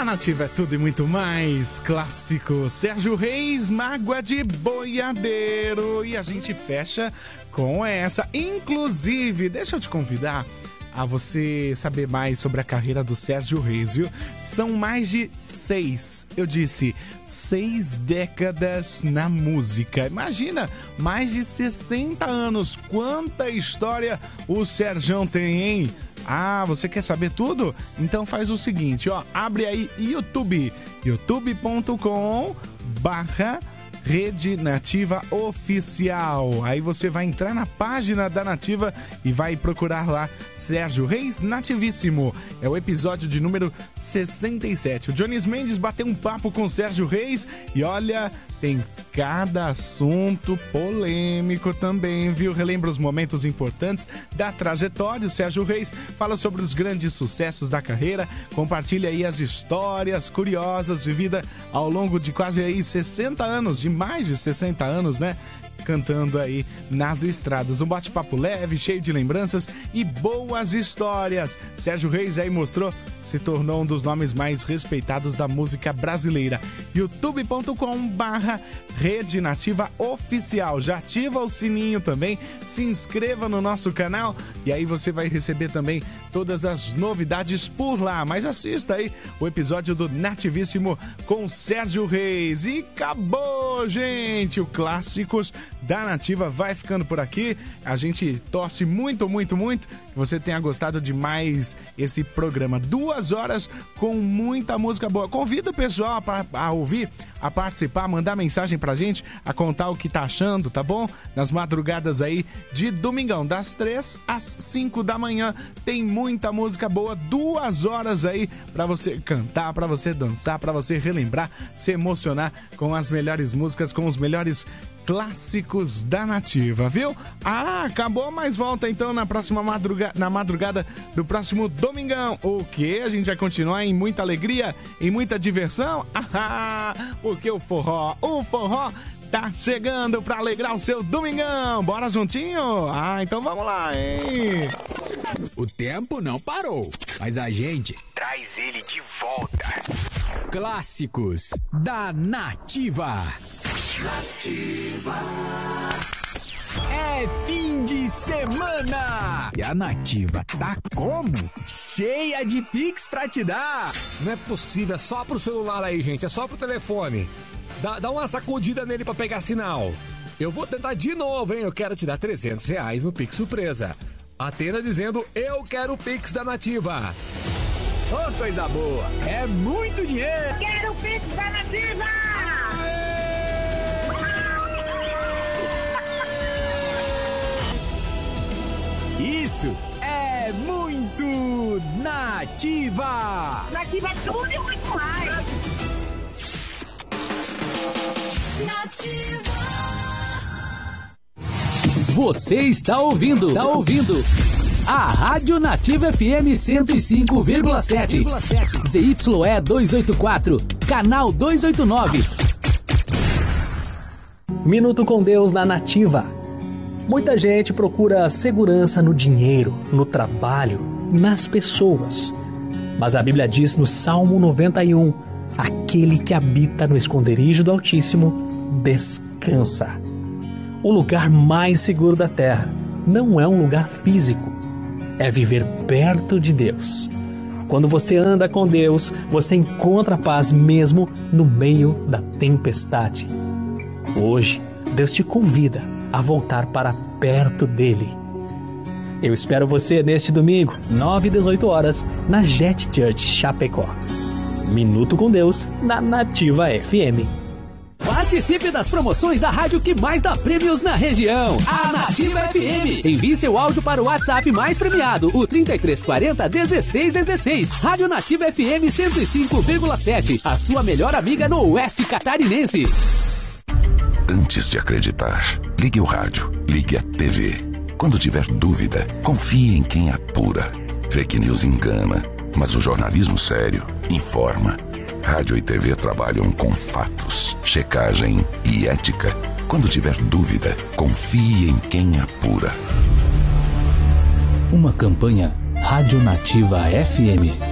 Na Nativa é tudo e muito mais. Clássico Sérgio Reis, Mágoa de Boiadeiro. E a gente fecha com essa. Inclusive, deixa eu te convidar a você saber mais sobre a carreira do Sérgio Reis, viu? São mais de 6 décadas na música. Imagina, mais de 60 anos. Quanta história o Sérgio tem, hein? Ah, você quer saber tudo? Então faz o seguinte, ó, abre aí youtube.com/Rede Nativa Oficial. Aí você vai entrar na página da Nativa e vai procurar lá Sérgio Reis Nativíssimo. É o episódio de número 67. O Jones Mendes bateu um papo com o Sérgio Reis e olha, tem cada assunto polêmico também, viu? Relembra os momentos importantes da trajetória. O Sérgio Reis fala sobre os grandes sucessos da carreira, compartilha aí as histórias curiosas vividas ao longo de quase aí 60 anos, de mais de 60 anos, né? Cantando aí nas estradas. Um bate-papo leve, cheio de lembranças e boas histórias. Sérgio Reis aí se tornou um dos nomes mais respeitados da música brasileira. youtube.com/Rede Nativa Oficial. Já ativa o sininho também, se inscreva no nosso canal e aí você vai receber também todas as novidades por lá. Mas assista aí o episódio do Nativíssimo com Sérgio Reis. E acabou, gente! O Clássicos da Nativa vai ficando por aqui. A gente torce muito, muito, muito que você tenha gostado de mais esse programa. 2 horas com muita música boa. Convido o pessoal a ouvir, a participar, mandar mensagem pra gente, a contar o que tá achando, tá bom? Nas madrugadas aí de domingão, das 3 às 5 da manhã, tem muita música boa. 2 horas aí pra você cantar, pra você dançar, pra você relembrar, se emocionar com as melhores músicas, com os melhores clássicos da Nativa, viu? Ah, acabou, mas volta então na próxima madrugada do próximo domingão. O quê? A gente vai continuar em muita alegria, em muita diversão? Ah, porque o forró tá chegando pra alegrar o seu domingão. Bora juntinho? Ah, então vamos lá, hein? O tempo não parou, mas a gente traz ele de volta. Clássicos da Nativa. Nativa. É fim de semana e a Nativa tá como? Cheia de Pix pra te dar. Não é possível, é só pro celular aí, gente, é só pro telefone. Dá uma sacudida nele pra pegar sinal. Eu vou tentar de novo, hein? Eu quero te dar R$300 no Pix surpresa. Atenda dizendo, eu quero o Pix da Nativa. Ô, coisa boa, é muito dinheiro. Quero o Pix da Nativa. Isso é muito Nativa! Nativa é tudo e muito mais! Nativa! Você está ouvindo a Rádio Nativa FM 105,7 ZYE 284, canal 289. Minuto com Deus na Nativa. Muita gente procura segurança no dinheiro, no trabalho, nas pessoas. Mas a Bíblia diz no Salmo 91, aquele que habita no esconderijo do Altíssimo descansa. O lugar mais seguro da terra não é um lugar físico, é viver perto de Deus. Quando você anda com Deus, você encontra paz mesmo no meio da tempestade. Hoje, Deus te convida a voltar para perto dele. Eu espero você neste domingo, 9 e 18 horas, na Jet Church Chapecó. Minuto com Deus, na Nativa FM. Participe das promoções da rádio que mais dá prêmios na região. A Nativa FM. Envie seu áudio para o WhatsApp mais premiado, o 3340-1616. Rádio Nativa FM 105,7. A sua melhor amiga no Oeste Catarinense. Antes de acreditar, ligue o rádio, ligue a TV. Quando tiver dúvida, confie em quem apura. Fake news engana, mas o jornalismo sério informa. Rádio e TV trabalham com fatos, checagem e ética. Quando tiver dúvida, confie em quem apura. Uma campanha Rádio Nativa FM.